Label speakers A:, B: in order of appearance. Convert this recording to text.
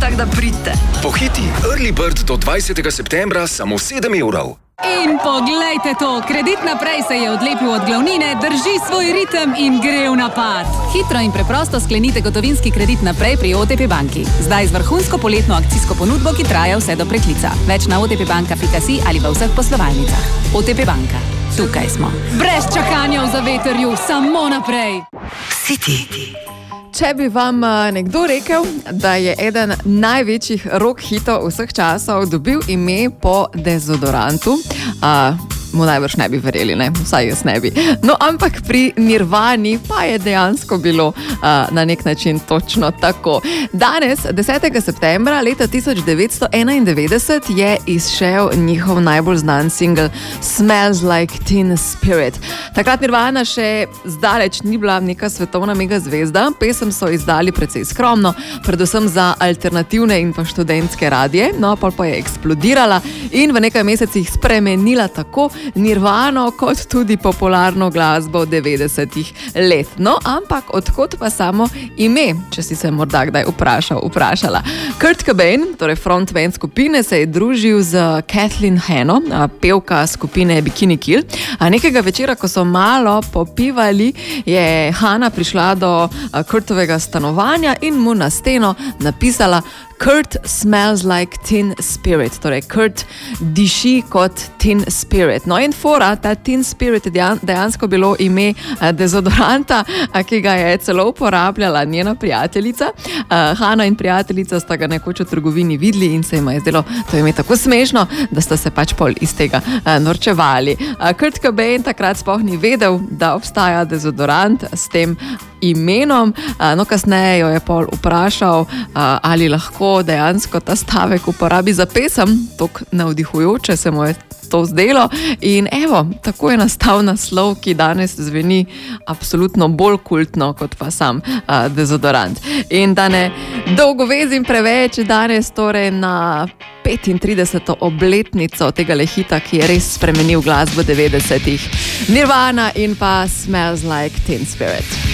A: tako da pridite.
B: Pohiti, Early Bird do 20. septembra samo 7 evrov.
C: In poglejte to, Kredit Naprej se je odlepil od glavnine, drži svoj ritem in gre v napad. Hitro in preprosto sklenite gotovinski kredit naprej pri OTP banki. Zdaj z vrhunsko poletno akcijsko ponudbo, ki traja vse do preklica. Več na otpbanka.si ali v vseh poslovalnicah. OTP banka. Tukaj smo. Brez čakanja v zavetrju, samo naprej.
A: City.
D: Če bi vam nekdo rekel, da je eden največjih rock hitov vseh časov dobil ime po dezodorantu, mu najbrž ne bi verjeli, ne? Vsaj jaz ne bi. No, ampak pri Nirvani pa je dejansko bilo na nek način točno tako. Danes, 10. septembra leta 1991, je izšel njihov najbolj znan singel Smells Like Teen Spirit. Takrat Nirvana še zdaleč ni bila neka svetovna mega zvezda. Pesem so izdali precej skromno, predvsem za alternativne in pa študentske radije, no, pol pa je eksplodirala in v nekaj mesecih spremenila tako Nirvano kot tudi popularno glasbo 90-ih let. No, ampak odkot pa samo ime, če si se morda kdaj vprašala. Kurt Cobain, torej frontman skupine, se je družil z Kathleen Hanno, pevka skupine Bikini Kill. Nekega večera, ko so malo popivali, je Hanna prišla do Kurtovega stanovanja in mu na steno napisala Kurt smells like teen spirit, torej Kurt diši kot teen spirit. No in fora, ta teen spirit je dejansko bilo ime dezodoranta, ki ga je celo uporabljala njena prijateljica. Hanna in prijateljica sta ga nekoč v trgovini videli in se jima je zdelo to ime tako smešno, da sta se pač pol iz tega norčevali. Kurt Cobain takrat sploh ni vedel, da obstaja dezodorant s tem imenom. No, kasneje jo je pol vprašal, ali lahko dejansko ta stavek uporabi za pesem, tako navdihujoče se mu je to zdelo. In evo, tako je nastal naslov, ki danes zveni absolutno bolj kultno kot pa sam dezodorant. In da ne dolgo vezim preveč, danes torej na 35. obletnico tega hita, ki je res spremenil glasbo 90-ih. Nirvana in pa Smells Like Teen Spirit.